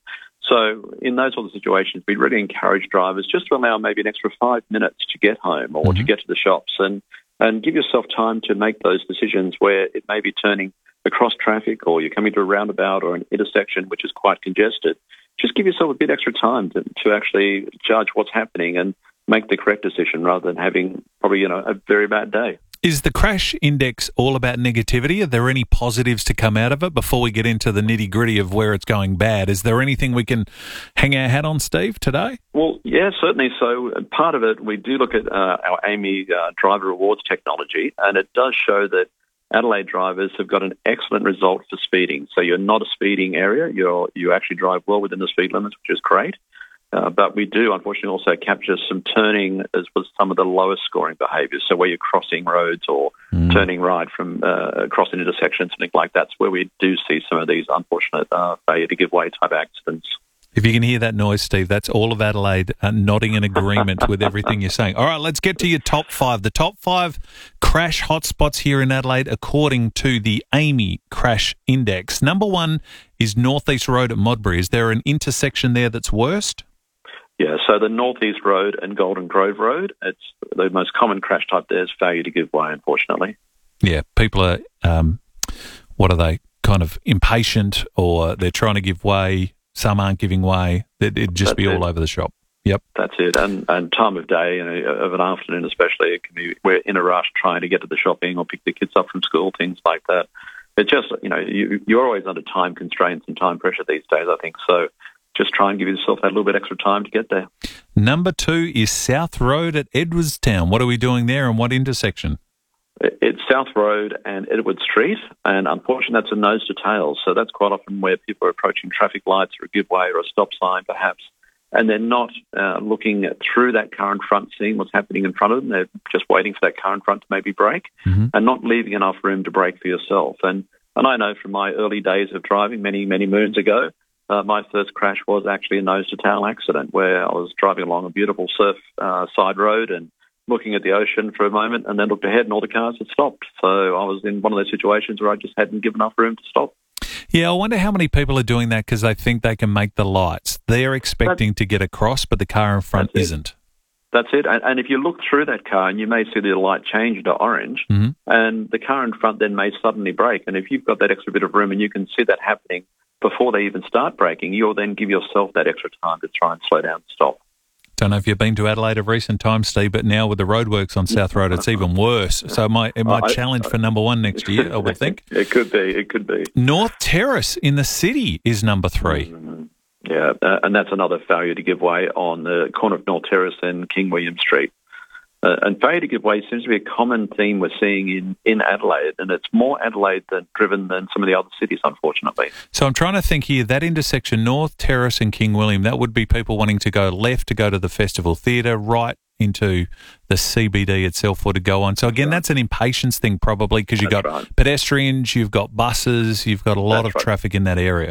So in those sort of situations, we really encourage drivers just to allow maybe an extra five minutes to get home or mm-hmm. to get to the shops and, and give yourself time to make those decisions where it may be turning across traffic or you're coming to a roundabout or an intersection which is quite congested. Just give yourself a bit extra time to, to actually judge what's happening and make the correct decision rather than having probably, you know, a very bad day. Is the crash index all about negativity? Are there any positives to come out of it before we get into the nitty-gritty of where it's going bad? Is there anything we can hang our hat on, Steve, today? Well, yeah, certainly. So part of it, we do look at uh, our A M I uh, driver rewards technology, and it does show that Adelaide drivers have got an excellent result for speeding. So you're not a speeding area. You're, you actually drive well within the speed limits, which is great. Uh, but we do, unfortunately, also capture some turning as was some of the lowest scoring behaviours. So where you're crossing roads or mm. turning right from uh, crossing intersections, something like that's where we do see some of these unfortunate uh, failure to give way type accidents. If you can hear that noise, Steve, that's all of Adelaide uh, nodding in agreement with everything you're saying. All right, let's get to your top five. The top five crash hotspots here in Adelaide according to the A M I Crash Index. Number one is Northeast Road at Modbury. Is there an intersection there that's worst? Yeah, so the Northeast Road and Golden Grove Road, it's the most common crash type there is failure to give way, unfortunately. Yeah, people are, um, what are they, kind of impatient or they're trying to give way. Some aren't giving way. It'd just That's be all it. over the shop. Yep. That's it. And and time of day, you know, of an afternoon especially, it can be we're in a rush trying to get to the shopping or pick the kids up from school, things like that. It just, you know, you, you're always under time constraints and time pressure these days, I think. So just try and give yourself that little bit extra time to get there. Number two is South Road at Edwardstown. What are we doing there and what intersection? It's South Road and Edward Street, and unfortunately that's a nose to tail. So that's quite often where people are approaching traffic lights or a give way or a stop sign perhaps, and they're not uh, looking through that car in front, seeing what's happening in front of them. They're just waiting for that car in front to maybe brake mm-hmm. and not leaving enough room to brake for yourself. And, and I know from my early days of driving many, many moons ago, uh, my first crash was actually a nose to tail accident where I was driving along a beautiful surf uh, side road and looking at the ocean for a moment and then looked ahead and all the cars had stopped. So I was in one of those situations where I just hadn't given enough room to stop. Yeah, I wonder how many people are doing that because they think they can make the lights. They're expecting that's, to get across, but the car in front that's isn't. It. That's it. And, and if you look through that car and you may see the light change to orange mm-hmm. and the car in front then may suddenly brake. And if you've got that extra bit of room and you can see that happening before they even start braking, you'll then give yourself that extra time to try and slow down and stop. Don't know if you've been to Adelaide of recent times, Steve, but now with the roadworks on South Road, it's even worse. So it might, it might I, challenge for number one next year, I would think. It could be, it could be. North Terrace in the city is number three. Mm-hmm. Yeah, uh, and that's another failure to give way on the corner of North Terrace and King William Street. Uh, and failure to give way seems to be a common theme we're seeing in, in Adelaide, and it's more Adelaide than driven than some of the other cities, unfortunately. So I'm trying to think here, that intersection, North Terrace and King William, that would be people wanting to go left to go to the Festival Theatre, right into the C B D itself or to go on. So again, that's an impatience thing probably because you've got right. pedestrians, you've got buses, you've got a lot that's of right. traffic in that area.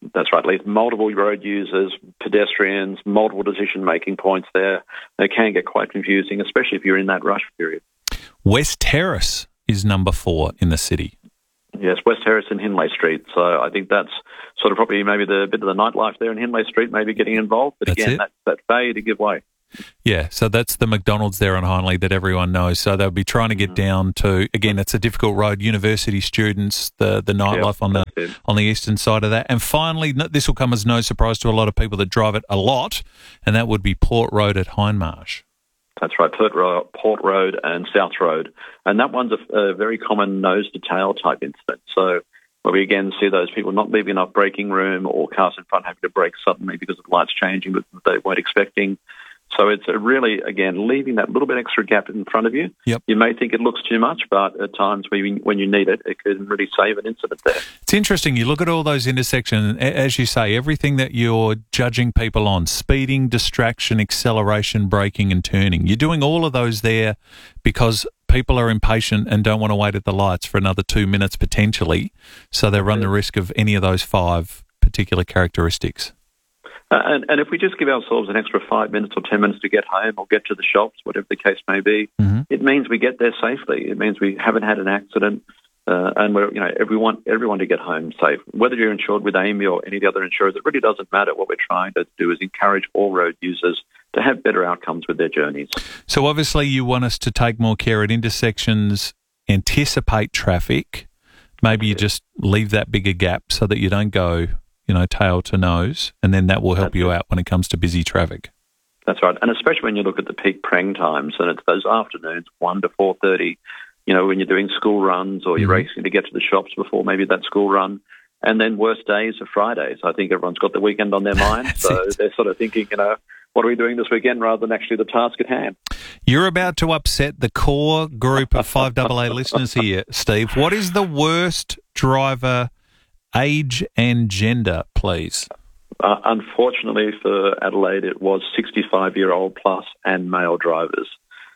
That's right, Leith. Multiple road users, pedestrians, multiple decision-making points there. It can get quite confusing, especially if you're in that rush period. West Terrace is number four in the city. Yes, West Terrace and Hindley Street. So I think that's sort of probably maybe the bit of the nightlife there in Hindley Street, maybe getting involved. But That's again, it. that, that failure to give way. Yeah, so that's the McDonald's there on Hindley that everyone knows. So they'll be trying to get down to, again, it's a difficult road, university students, the the nightlife on the it. on the eastern side of that. And finally, no- this will come as no surprise to a lot of people that drive it a lot, and that would be Port Road at Hindmarsh. That's right, Port Road, Port Road and South Road. And that one's a, a very common nose-to-tail type incident. So where we again see those people not leaving enough braking room or cars in front having to brake suddenly because of the lights changing that they weren't expecting. So it's a really, again, leaving that little bit extra gap in front of you. Yep. You may think it looks too much, but at times when you, when you need it, it can really save an incident there. It's interesting. You look at all those intersections, a- as you say, everything that you're judging people on, speeding, distraction, acceleration, braking and turning. You're doing all of those there because people are impatient and don't want to wait at the lights for another two minutes potentially, so they run the risk of any of those five particular characteristics. Uh, and, and if we just give ourselves an extra five minutes or ten minutes to get home or get to the shops, whatever the case may be, mm-hmm. it means we get there safely. It means we haven't had an accident, uh, and we're, you know, everyone, everyone to get home safe. Whether you're insured with A M I or any of the other insurers, it really doesn't matter. What we're trying to do is encourage all road users to have better outcomes with their journeys. So obviously you want us to take more care at intersections, anticipate traffic. Maybe you just leave that bigger gap so that you don't go, you know, tail to nose, and then that will help you out when it comes to busy traffic. That's right, and especially when you look at the peak prang times, and it's those afternoons, one to four thirty. You know, when you're doing school runs or you're Mm-hmm. racing to get to the shops before maybe that school run, and then worst days are Fridays. I think everyone's got the weekend on their mind, so they're sort of thinking, you know, what are we doing this weekend rather than actually the task at hand. You're about to upset the core group of five A A listeners here, Steve. What is the worst driver age and gender, please? Uh, unfortunately for Adelaide, it was sixty-five-year-old plus and male drivers.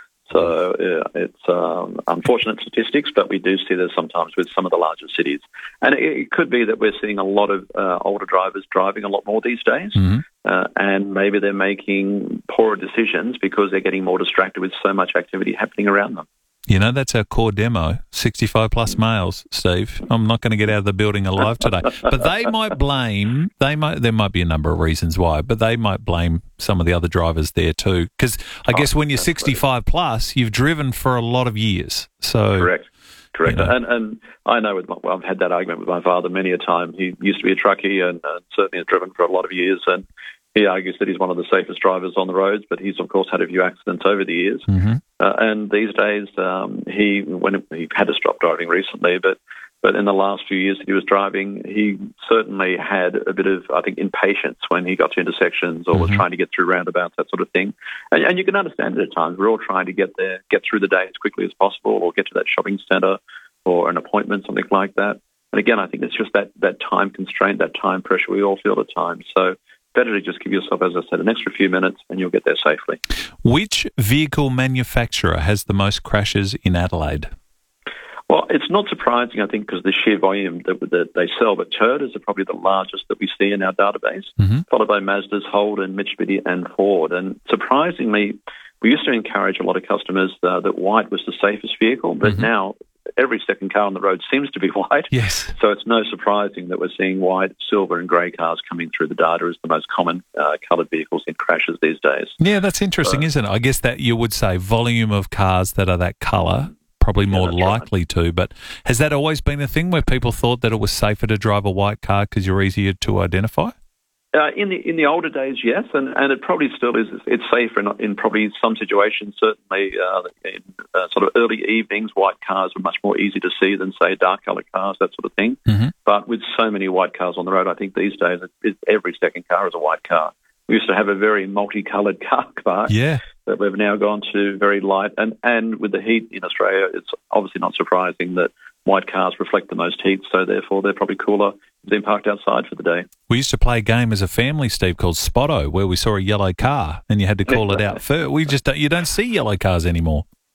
So uh, it's um, unfortunate statistics, but we do see this sometimes with some of the larger cities. And it, it could be that we're seeing a lot of uh, older drivers driving a lot more these days, mm-hmm. uh, and maybe they're making poorer decisions because they're getting more distracted with so much activity happening around them. You know, that's our core demo, sixty-five plus males, Steve. I'm not going to get out of the building alive today. But they might blame, they might, there might be a number of reasons why, but they might blame some of the other drivers there too. Because I guess when you're sixty-five plus, you've driven for a lot of years. So Correct. Correct. You know. And and I know with my, well, I've had that argument with my father many a time. He used to be a truckie and uh, certainly has driven for a lot of years. And he argues that he's one of the safest drivers on the roads, but he's, of course, had a few accidents over the years. Mm-hmm. Uh, and these days, um, he when he had to stop driving recently, but but in the last few years that he was driving, he certainly had a bit of, I think, impatience when he got to intersections or Mm-hmm. was trying to get through roundabouts, that sort of thing. And, and you can understand it at times. We're all trying to get there, get through the day as quickly as possible, or get to that shopping centre or an appointment, something like that. And again, I think it's just that that time constraint, that time pressure we all feel at times. So better to just give yourself, as I said, an extra few minutes and you'll get there safely. Which vehicle manufacturer has the most crashes in Adelaide? Well, it's not surprising, I think, because the sheer volume that, that they sell, but Toyotas are probably the largest that we see in our database, mm-hmm. followed by Mazdas, Holden, Mitsubishi and Ford. And surprisingly, we used to encourage a lot of customers uh, that white was the safest vehicle, but mm-hmm. now every second car on the road seems to be white. Yes. So it's no surprising that we're seeing white, silver and grey cars coming through the data as the most common uh, coloured vehicles in crashes these days. Yeah, that's interesting, So- isn't it? I guess that you would say volume of cars that are that colour, probably more that's likely to. But has that always been a thing where people thought that it was safer to drive a white car because you're easier to identify? Uh, in the in the older days, yes, and, and it probably still is. It's safer in, in probably some situations. Certainly, uh, in uh, sort of early evenings, white cars were much more easy to see than, say, dark-coloured cars, that sort of thing. Mm-hmm. But with so many white cars on the road, I think these days it, it, every second car is a white car. We used to have a very multicoloured car park Yeah. that we've now gone to very light. And, and with the heat in Australia, it's obviously not surprising that white cars reflect the most heat, so therefore they're probably cooler than parked outside for the day. We used to play a game as a family, Steve, called Spotto, where we saw a yellow car and you had to call it out first. We just don't, you don't see yellow cars anymore.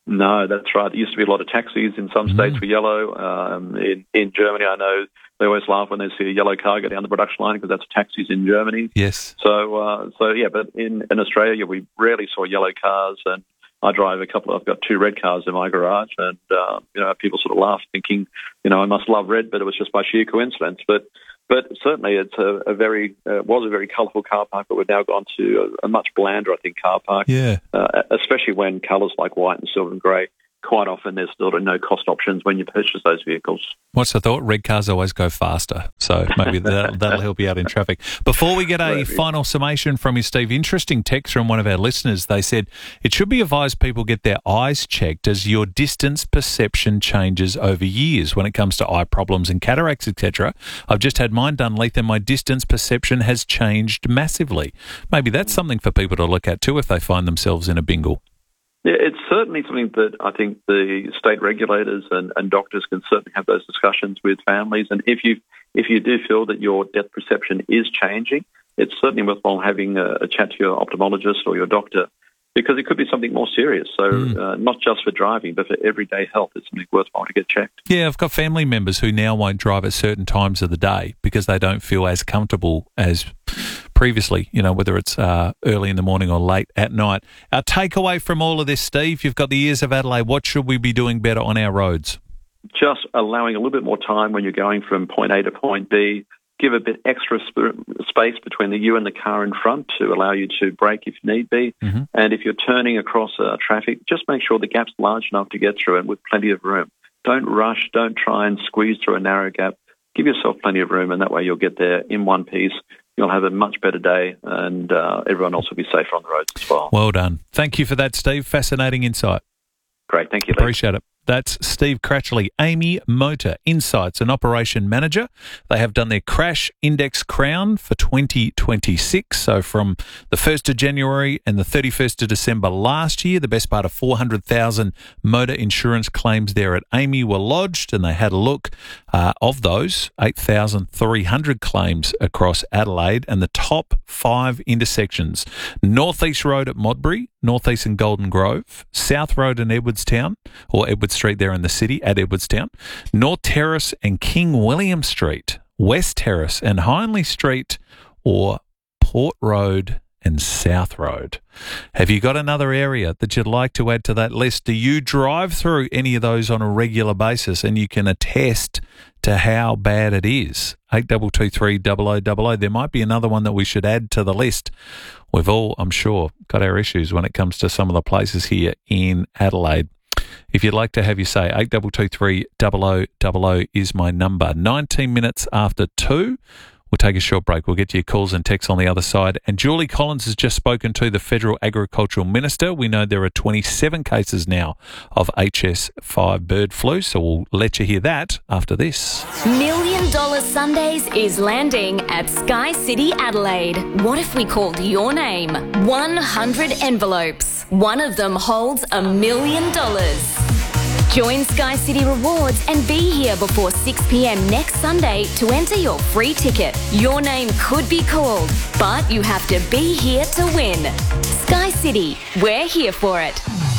No, that's right. There used to be a lot of taxis in some states were yellow. Um, in, in Germany, I know they always laugh when they see a yellow car go down the production line because that's taxis in Germany. Yes. So, uh, so yeah, but in, in Australia, we rarely saw yellow cars, and I drive a couple. I've got two red cars in my garage, and uh, you know, people sort of laugh, thinking, you know, I must love red, but it was just by sheer coincidence. But but certainly, it's a, a very uh, was a very colourful car park, but we've now gone to a, a much blander, I think, car park. Yeah. Uh, especially when colours like white and silver and grey. Quite often, there's sort of no cost options when you purchase those vehicles. What's the thought? Red cars always go faster, so maybe that, that'll help you out in traffic. Before we get a maybe. final summation from you, Steve, interesting text from one of our listeners. They said, it should be advised people get their eyes checked as your distance perception changes over years when it comes to eye problems and cataracts, et cetera. I've just had mine done, Leith, and my distance perception has changed massively. Maybe that's something for people to look at too if they find themselves in a bingle. Yeah, it's certainly something that I think the state regulators and, and doctors can certainly have those discussions with families. And if you if you do feel that your depth perception is changing, it's certainly worthwhile having a, a chat to your ophthalmologist or your doctor, because it could be something more serious. So mm. uh, not just for driving, but for everyday health, it's something worthwhile to get checked. Yeah, I've got family members who now won't drive at certain times of the day because they don't feel as comfortable as previously, you know, whether it's uh, early in the morning or late at night. Our takeaway from all of this, Steve, you've got the ears of Adelaide. What should we be doing better on our roads? Just allowing a little bit more time when you're going from point A to point B. Give a bit extra sp- space between the you and the car in front to allow you to brake if need be. Mm-hmm. And if you're turning across uh, traffic, just make sure the gap's large enough to get through it with plenty of room. Don't rush. Don't try and squeeze through a narrow gap. Give yourself plenty of room, and that way you'll get there in one piece. You'll have a much better day, and uh, everyone else will be safer on the roads as well. Well done. Thank you for that, Steve. Fascinating insight. Great. Thank you, Lee. Appreciate it. That's Steve Cratchley, Amy Motor Insights and Operation Manager. They have done their Crash Index Crown for twenty twenty-six. So from the first of January and the thirty-first of December last year, the best part of four hundred thousand motor insurance claims there at Amy were lodged, and they had a look. Uh, of those, eight thousand three hundred claims across Adelaide, and the top five intersections: North East Road at Modbury, North East and Golden Grove, South Road in Edwardstown, or Edward Street there in the city at Edwardstown, North Terrace and King William Street, West Terrace and Hindley Street, or Port Road and South Road. Have you got another area that you'd like to add to that list? Do you drive through any of those on a regular basis and you can attest to how bad it is? eight two two three double oh double oh. There might be another one that we should add to the list. We've all, I'm sure, got our issues when it comes to some of the places here in Adelaide. If you'd like to have your say, eight two two three double oh double oh is my number. nineteen minutes after two. We'll take a short break. We'll get to your calls and texts on the other side. And Julie Collins has just spoken to the Federal Agricultural Minister. We know there are twenty-seven cases now of H S five bird flu, so we'll let you hear that after this. Million Dollar Sundays is landing at Sky City Adelaide. What if we called your name? one hundred envelopes. One of them holds a million dollars. Join Sky City Rewards and be here before six p.m. next Sunday to enter your free ticket. Your name could be called, but you have to be here to win. Sky City, we're here for it.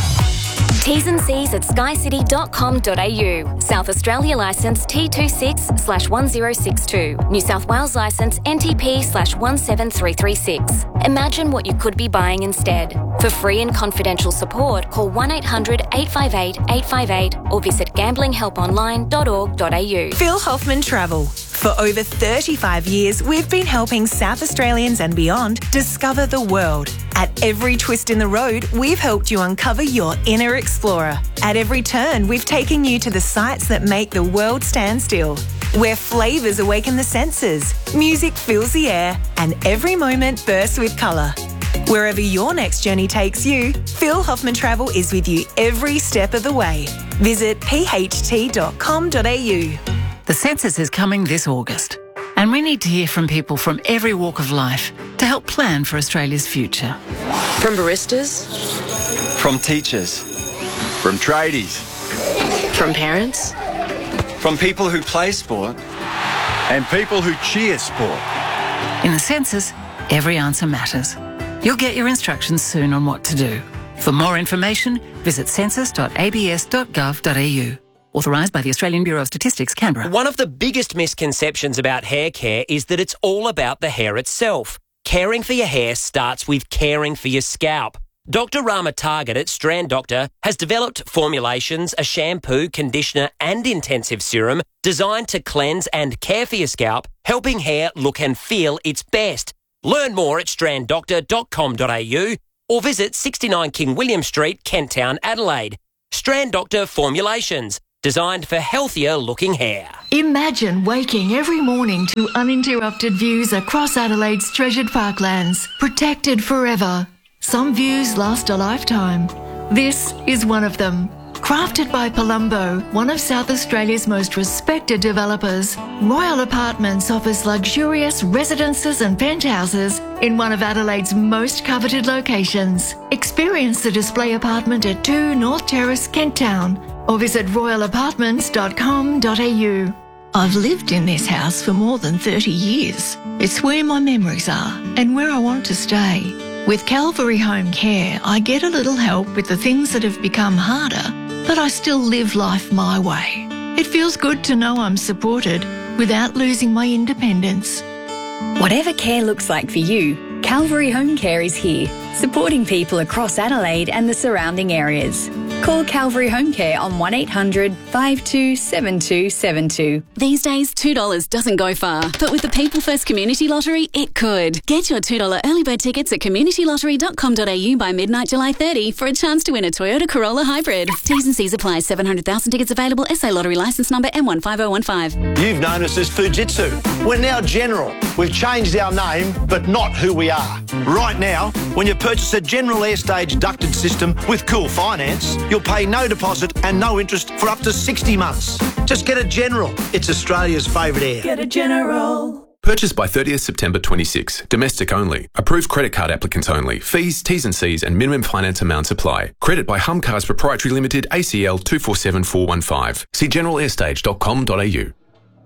T's and C's at sky city dot com dot a u. South Australia licence T twenty-six slash one zero six two. New South Wales licence N T P slash one seven three three six. Imagine what you could be buying instead. For free and confidential support, call one eight hundred eight five eight eight five eight or visit gambling help online dot org dot a u. Phil Hoffman Travel. For over thirty-five years, we've been helping South Australians and beyond discover the world. At every twist in the road, we've helped you uncover your inner explorer. At every turn, we've taken you to the sights that make the world stand still. Where flavours awaken the senses, music fills the air, and every moment bursts with colour. Wherever your next journey takes you, Phil Hoffman Travel is with you every step of the way. Visit p h t dot com dot a u. The census is coming this August, and we need to hear from people from every walk of life to help plan for Australia's future. From baristas, from teachers, from tradies, from parents, from people who play sport, and people who cheer sport. In the census, every answer matters. You'll get your instructions soon on what to do. For more information, visit census dot a b s dot gov dot a u. Authorised by the Australian Bureau of Statistics, Canberra. One of the biggest misconceptions about hair care is that it's all about the hair itself. Caring for your hair starts with caring for your scalp. Doctor Rama Target at Strand Doctor has developed formulations, a shampoo, conditioner and intensive serum designed to cleanse and care for your scalp, helping hair look and feel its best. Learn more at strand doctor dot com dot a u or visit sixty-nine King William Street, Kent Town, Adelaide. Strand Doctor Formulations, designed for healthier looking hair. Imagine waking every morning to uninterrupted views across Adelaide's treasured parklands, protected forever. Some views last a lifetime. This is one of them. Crafted by Palumbo, one of South Australia's most respected developers, Royal Apartments offers luxurious residences and penthouses in one of Adelaide's most coveted locations. Experience the display apartment at two North Terrace, Kent Town, or visit royal apartments dot com dot a u. I've lived in this house for more than thirty years. It's where my memories are and where I want to stay. With Calvary Home Care, I get a little help with the things that have become harder, but I still live life my way. It feels good to know I'm supported without losing my independence. Whatever care looks like for you, Calvary Home Care is here, supporting people across Adelaide and the surrounding areas. Call Calvary Home Care on one eight hundred, five two seven two seven two. These days, two dollars doesn't go far, but with the People First Community Lottery, it could. Get your two dollars early bird tickets at community lottery dot com dot a u by midnight July thirtieth for a chance to win a Toyota Corolla Hybrid. T's and C's apply. seven hundred thousand tickets available. S A Lottery licence number M one five oh one five. You've known us as Fujitsu. We're now General. We've changed our name, but not who we are. Right now, when you purchase a General Airstage ducted system with Cool Finance, you'll pay no deposit and no interest for up to sixty months. Just get a General. It's Australia's favourite air. Get a General. Purchased by thirtieth September twenty-six. Domestic only. Approved credit card applicants only. Fees, T's and C's and minimum finance amounts apply. Credit by Humcars Proprietary Limited, A C L two four seven four one five. See general airstage dot com dot a u.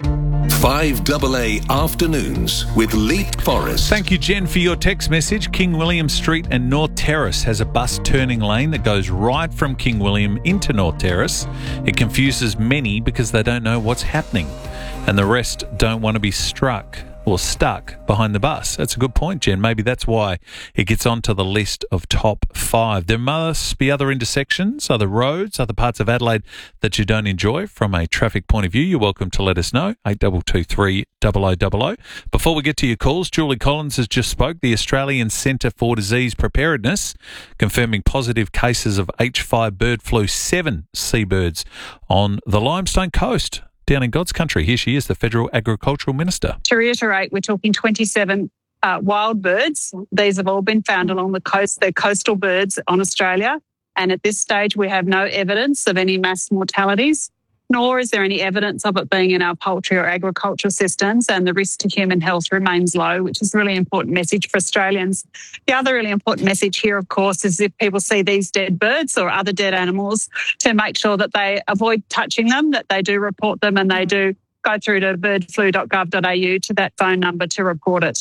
five A A Afternoons with Leap Forest. Thank you, Jen, for your text message. King William Street and North Terrace has a bus turning lane that goes right from King William into North Terrace. It confuses many because they don't know what's happening, and the rest don't want to be struck or stuck behind the bus. That's a good point, Jen. Maybe that's why it gets onto the list of top five. There must be other intersections, other roads, other parts of Adelaide that you don't enjoy from a traffic point of view. You're welcome to let us know. eight two two three, zero zero zero zero. Before we get to your calls, Julie Collins has just spoke. The Australian Centre for Disease Preparedness confirming positive cases of H five bird flu, seven seabirds on the Limestone Coast. Down in God's country, here she is, the Federal Agricultural Minister. To reiterate, we're talking twenty-seven uh, wild birds. These have all been found along the coast. They're coastal birds on Australia. And at this stage, we have no evidence of any mass mortalities, nor is there any evidence of it being in our poultry or agricultural systems. And the risk to human health remains low, which is a really important message for Australians. The other really important message here, of course, is if people see these dead birds or other dead animals, to make sure that they avoid touching them, that they do report them, and they do go through to bird flu dot gov dot a u to that phone number to report it.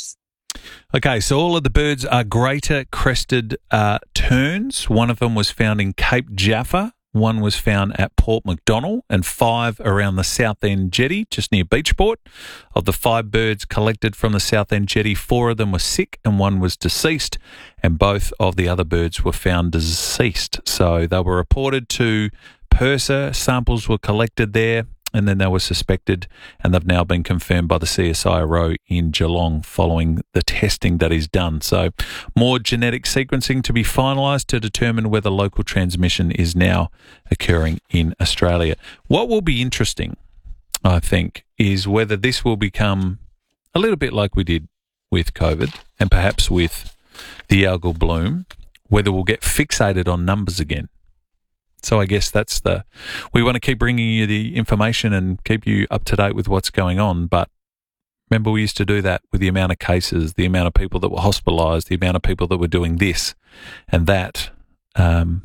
Okay, so all of the birds are greater crested uh, terns. One of them was found in Cape Jaffa. One was found at Port McDonnell, and five around the South End Jetty, just near Beachport. Of the five birds collected from the South End Jetty, four of them were sick and one was deceased, and both of the other birds were found deceased. So they were reported to PIRSA, samples were collected there, and then they were suspected, and they've now been confirmed by the C S I R O in Geelong following the testing that is done. So more genetic sequencing to be finalised to determine whether local transmission is now occurring in Australia. What will be interesting, I think, is whether this will become a little bit like we did with COVID and perhaps with the algal bloom, whether we'll get fixated on numbers again. So I guess that's the, we want to keep bringing you the information and keep you up to date with what's going on. But remember, we used to do that with the amount of cases, the amount of people that were hospitalised, the amount of people that were doing this and that. Um,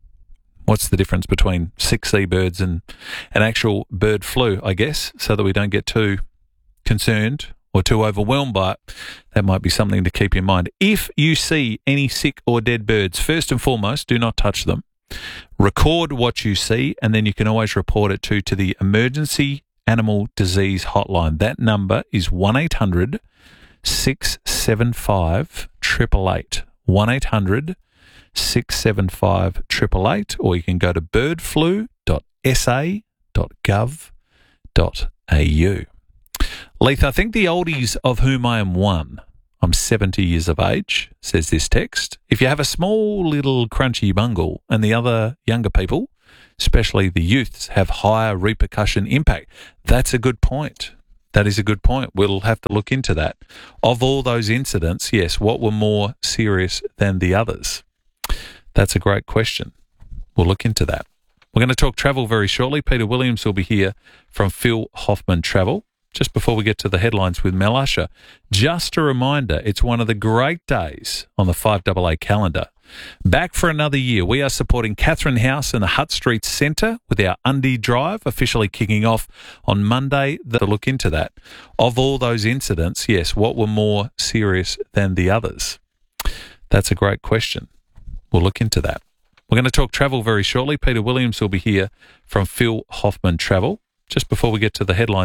what's the difference between sick seabirds and an actual bird flu, I guess, so that we don't get too concerned or too overwhelmed by it, that might be something to keep in mind. If you see any sick or dead birds, first and foremost, do not touch them. Record what you see, and then you can always report it to, to the Emergency Animal Disease Hotline. That number is one eight hundred six seven five eight eight eight. one eight hundred six seven five eight eight eight, or you can go to bird flu dot s a dot gov dot a u. Leith, I think the oldies of whom I am one, I'm seventy years of age, says this text. If you have a small little crunchy bungle and the other younger people, especially the youths, have higher repercussion impact. That's a good point. That is a good point. We'll have to look into that. Of all those incidents, yes, what were more serious than the others? That's a great question. We'll look into that. We're going to talk travel very shortly. Peter Williams will be here from Phil Hoffman Travel. Just before we get to the headlines with Mel Usher, just a reminder, it's one of the great days on the five A A calendar. Back for another year, we are supporting Catherine House and the Hutt Street Centre with our Undie Drive officially kicking off on Monday. To look into that. Of all those incidents, yes, what were more serious than the others? That's a great question. We'll look into that. We're going to talk travel very shortly. Peter Williams will be here from Phil Hoffman Travel. Just before we get to the headlines